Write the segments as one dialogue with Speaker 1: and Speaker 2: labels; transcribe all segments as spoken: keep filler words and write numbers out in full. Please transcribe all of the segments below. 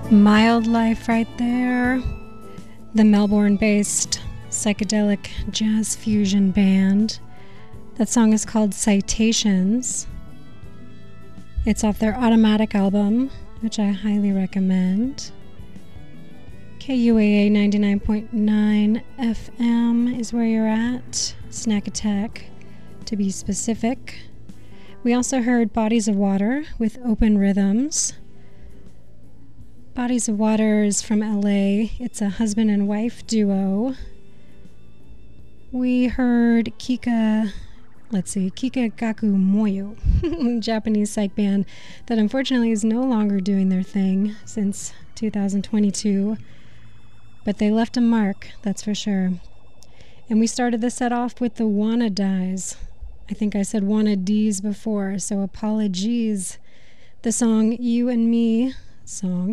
Speaker 1: Mild Life right there. The Melbourne-based psychedelic jazz fusion band. That song is called Citations. It's off their Automatic album, which I highly recommend. K U A A ninety-nine point nine F M is where you're at. Snack Attack, to be specific. We also heard Bodies of Water with Open Rhythms. Bodies of Water is from L A. It's a husband and wife duo. We heard Kika, let's see, Kika Gaku Moyo, Japanese psych band that unfortunately is no longer doing their thing since two thousand twenty-two. But they left a mark, that's for sure. And we started the set off with the Wanna Dies. I think I said Wanna D's before, so apologies. The song You and Me song.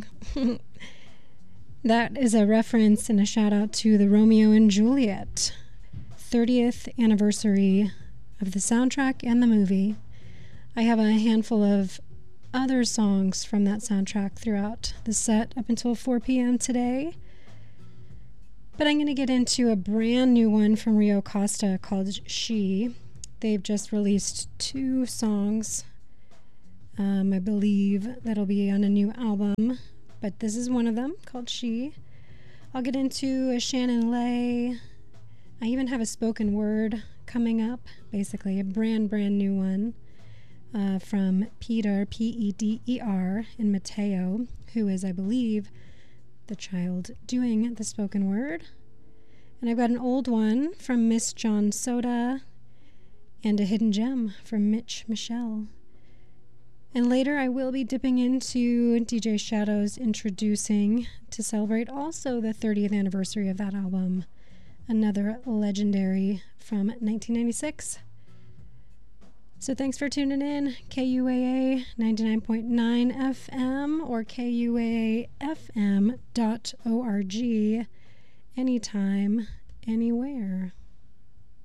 Speaker 1: That is a reference and a shout out to the Romeo and Juliet thirtieth anniversary of the soundtrack and the movie. I have a handful of other songs from that soundtrack throughout the set up until four p.m. today. But I'm going to get into a brand new one from Rio Costa called She. They've just released two songs, um, I believe, that'll be on a new album. But this is one of them, called She. I'll get into a Shannon Lay. I even have a spoken word coming up, basically a brand, brand new one uh, from Peter, P E D E R, and Mateo, who is, I believe, the child doing the spoken word. And I've got an old one from Miss John Soda and a hidden gem from Mitch Michelle. And later I will be dipping into D J Shadow's Introducing to celebrate also the thirtieth anniversary of that album, another legendary from nineteen ninety-six. So thanks for tuning in. K U A A ninety-nine point nine F M or K U A A F M dot org. Anytime, anywhere.